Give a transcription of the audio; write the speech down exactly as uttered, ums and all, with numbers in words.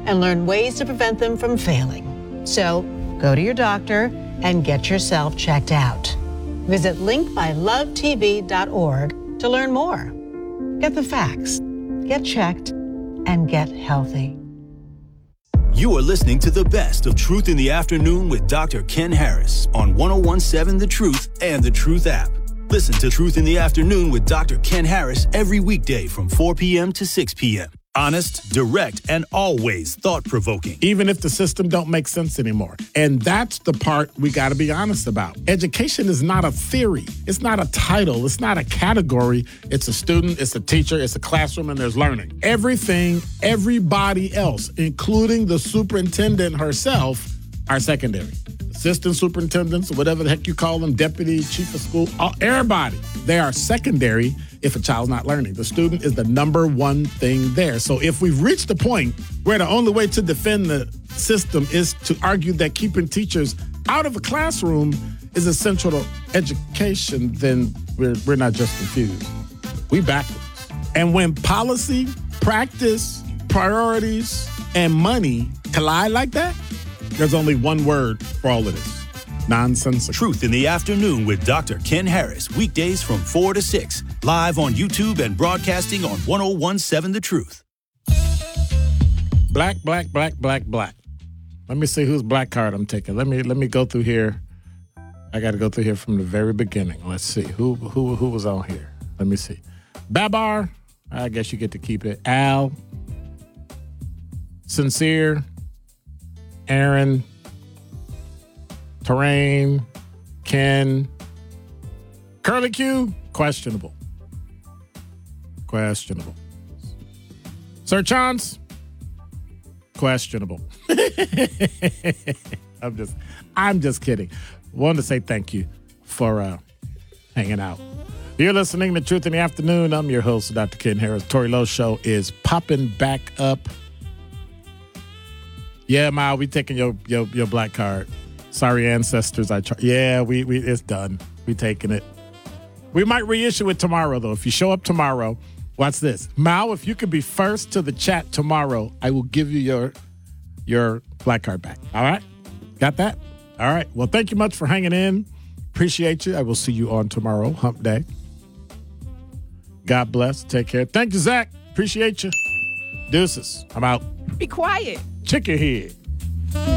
and learn ways to prevent them from failing. So go to your doctor and get yourself checked out. Visit link by love t v dot org to learn more. Get the facts, get checked, and get healthy. You are listening to the best of Truth in the Afternoon with Doctor Ken Harris on one oh one point seven The Truth and The Truth app. Listen to Truth in the Afternoon with Doctor Ken Harris every weekday from four p.m. to six p.m. Honest, direct, and always thought-provoking. Even if the system don't make sense anymore. And that's the part we got to be honest about. Education is not a theory. It's not a title. It's not a category. It's a student, it's a teacher, it's a classroom, and there's learning. Everything, everybody else, including the superintendent herself, are secondary. Assistant superintendents, or whatever the heck you call them, deputy, chief of school, all, everybody, they are secondary if a child's not learning. The student is the number one thing there. So if we've reached the point where the only way to defend the system is to argue that keeping teachers out of a classroom is essential to education, then we're, we're not just confused. We backwards. And when policy, practice, priorities, and money collide like that, there's only one word for all of this. Nonsensical. Truth in the Afternoon with Doctor Ken Harris. Weekdays from four to six. Live on YouTube and broadcasting on one oh one point seven The Truth. Black, black, black, black, black. Let me see whose black card I'm taking. Let me let me go through here. I got to go through here from the very beginning. Let's see. Who who who was on here? Let me see. Babar. I guess you get to keep it. Al. Sincere. Aaron, Terrain, Ken, Curly Q, questionable. Questionable. Sir Chance, questionable. I'm just, I'm just kidding. Wanted to say thank you for uh, hanging out. You're listening to Truth in the Afternoon. I'm your host, Doctor Ken Harris. Tory Lowe Show is popping back up. Yeah, Ma, we taking your, your your black card. Sorry, ancestors. I try. Yeah, we we it's done. We taking it. We might reissue it tomorrow, though. If you show up tomorrow, watch this. Mao, if you could be first to the chat tomorrow, I will give you your your black card back. All right? Got that? All right. Well, thank you much for hanging in. Appreciate you. I will see you on tomorrow, hump day. God bless. Take care. Thank you, Zach. Appreciate you. Deuces. I'm out. Be quiet. Check your head.